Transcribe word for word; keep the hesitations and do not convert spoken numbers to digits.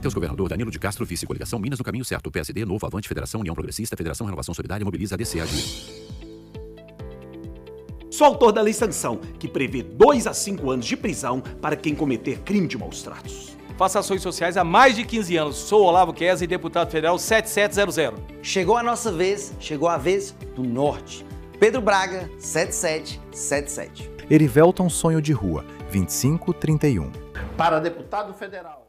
Matheus Governador, Danilo de Castro, Vice, Coligação Minas no caminho certo. P S D, Novo, Avante, Federação, União Progressista, Federação Renovação Solidária, Mobiliza, A D C, Agir. Sou autor da Lei Sanção, que prevê dois a cinco anos de prisão para quem cometer crime de maus tratos. Faço ações sociais há mais de quinze anos. Sou Olavo Kesa, deputado federal sete sete zero zero. Chegou a nossa vez, chegou a vez do Norte. Pedro Braga, sete sete sete sete. Erivelton Sonho de Rua, vinte e cinco trinta e um. Para deputado federal.